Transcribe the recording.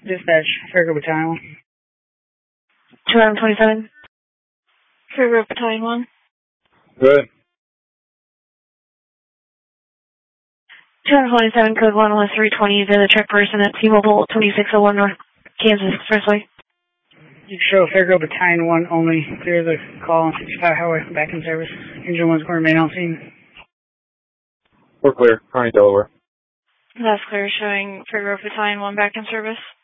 Dispatch, Fairgrove Battalion 227. Fairgrove Battalion 1. Good. 227, code 1 was 320, the check person at T-Mobile 2601 North Kansas Expressway. You show Fairgrove Battalion 1 only. Clear the call on 65 Highway, back in service. Engine 1's going to remain on scene. We're clear. Kearney, Delaware. That's clear, showing Fairgrove Battalion 1 back in service.